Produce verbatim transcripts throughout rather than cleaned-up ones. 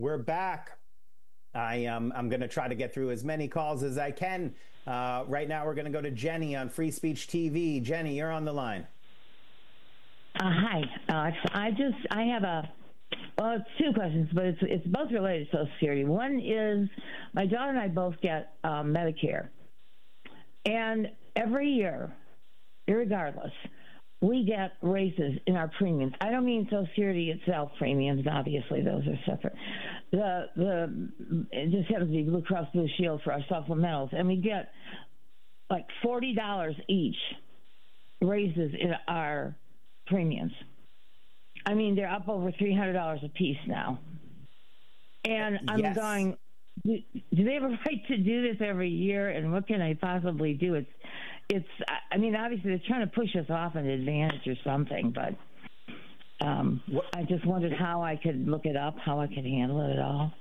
We're back. I um, I'm going to try to get through as many calls as I can. Uh, right now, we're going to go to Jenny on Free Speech T V. Jenny, you're on the line. Uh, hi, Alex. I just I have a well, it's two questions, but it's it's both related to Social Security. One is my daughter and I both get um, Medicare, and every year, irregardless, we get raises in our premiums. I don't mean Social Security itself premiums. Obviously, those are separate. The the it just happens to be Blue Cross Blue Shield for our supplementals, and we get like forty dollars each raises in our premiums. I mean, they're up over three hundred dollars a piece now. And I'm yes. going, do, do they have a right to do this every year? And what can I possibly do? It's, it's. I mean, obviously they're trying to push us off an advantage or something, but um, I just wondered how I could look it up, how I could handle it at all.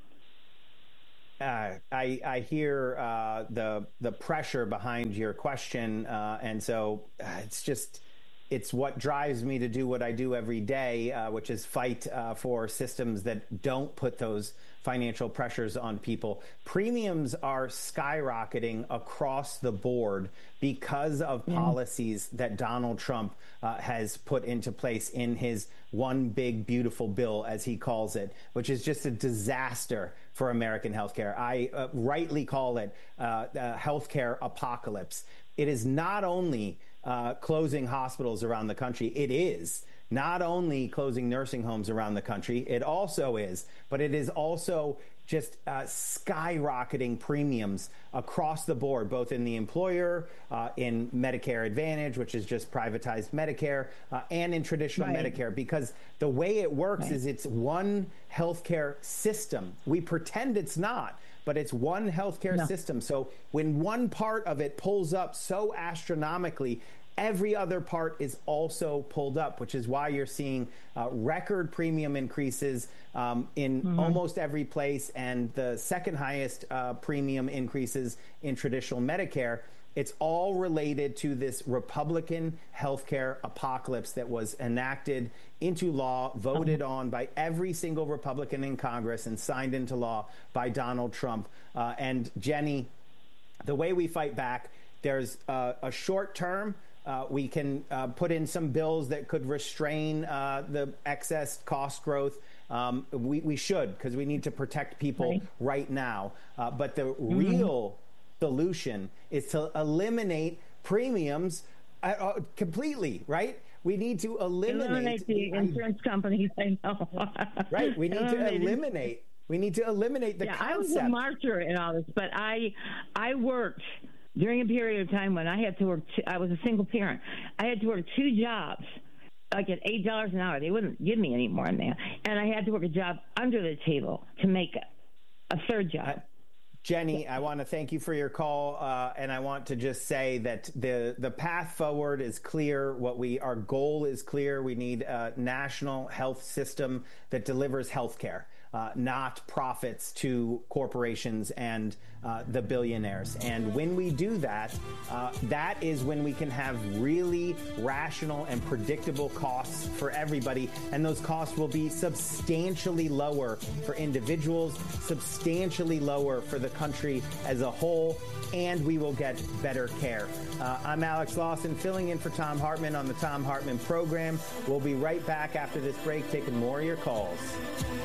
Uh, I, I hear uh, the the pressure behind your question, uh, and so uh, it's just it's what drives me to do what I do every day, uh, which is fight uh, for systems that don't put those financial pressures on people. Premiums are skyrocketing across the board because of yeah. policies that Donald Trump uh, has put into place in his one big beautiful bill, as he calls it, which is just a disaster for American healthcare. I uh, rightly call it uh, a healthcare apocalypse. It is not only uh, closing hospitals around the country, it is not only closing nursing homes around the country, it also is, but it is also just uh, skyrocketing premiums across the board, both in the employer, uh, in Medicare Advantage, which is just privatized Medicare, uh, and in traditional right. Medicare, because the way it works right. is it's one healthcare system. We pretend it's not, but it's one healthcare no. system. So when one part of it pulls up so astronomically, every other part is also pulled up, which is why you're seeing uh, record premium increases um, in mm-hmm. almost every place, and the second highest uh, premium increases in traditional Medicare. It's all related to this Republican healthcare apocalypse that was enacted into law, voted on by every single Republican in Congress, and signed into law by Donald Trump. Uh, and Jenny, the way we fight back, there's uh, a short term. Uh, we can uh, put in some bills that could restrain uh, the excess cost growth. Um, we, we should, because we need to protect people right, right now. Uh, but the mm-hmm. real solution is to eliminate premiums uh, uh, completely, right? We need to eliminate, eliminate the insurance companies. I know. Right. We need to eliminate. We need to eliminate the yeah, concept. I was a martyr in all this, but I, I worked during a period of time when I had to work. Two, I was a single parent. I had to work two jobs, like at eight dollars an hour. They wouldn't give me any more than that, and I had to work a job under the table to make a, a third job. Uh, Jenny, I want to thank you for your call, uh, and I want to just say that the the path forward is clear. What we our goal is clear. We need a national health system that delivers health care, uh, not profits to corporations and uh, the billionaires. And when we do that, uh, that is when we can have really rational and predictable costs for everybody. And those costs will be substantially lower for individuals, substantially lower for the country as a whole, and we will get better care. Uh, I'm Alex Lawson, filling in for Thom Hartmann on the Thom Hartmann program. We'll be right back after this break, taking more of your calls.